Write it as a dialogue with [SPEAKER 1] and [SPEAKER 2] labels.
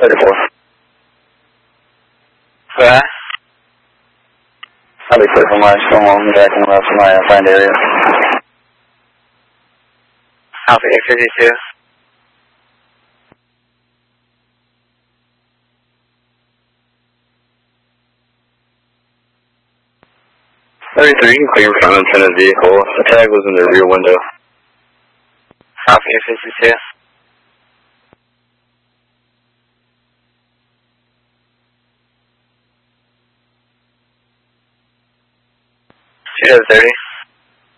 [SPEAKER 1] 34.
[SPEAKER 2] Where?
[SPEAKER 1] I'll be clear for my Stonewall, backing up to my assigned area.
[SPEAKER 2] Alpha 852.
[SPEAKER 1] You can clear from the vehicle. The tag was in the rear window.
[SPEAKER 2] Alpha 852. She does 30.